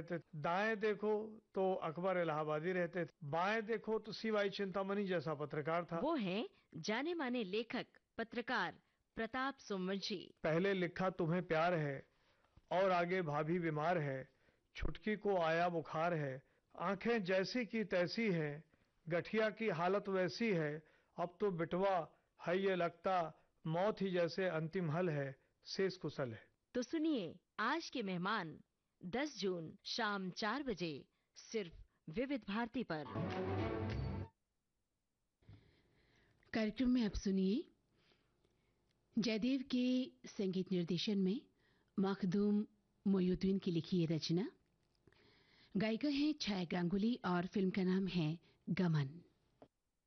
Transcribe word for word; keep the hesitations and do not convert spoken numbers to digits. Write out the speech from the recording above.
रहते थे, दाएं देखो तो अकबर इलाहाबादी रहते थे, बाएं देखो तो सीवाई चिंतामणि जैसा पत्रकार था। वो हैं जाने माने लेखक पत्रकार प्रताप सुमवंशी। पहले लिखा तुम्हें प्यार है और आगे भाभी बीमार है, छुटकी को आया बुखार है, आंखें जैसी की तैसी है, गठिया की हालत वैसी है, अब तो बिटवा है ये लगता, मौत ही जैसे अंतिम हल है, शेष कुशल है। तो सुनिए आज के मेहमान दस जून शाम चार बजे सिर्फ विविध भारती पर। कार्यक्रम में अब सुनिए जयदेव के संगीत निर्देशन में मखदूम मोयुद्दीन की लिखी ये रचना। गायिका हैं छाया गांगुली और फिल्म का नाम है गमन।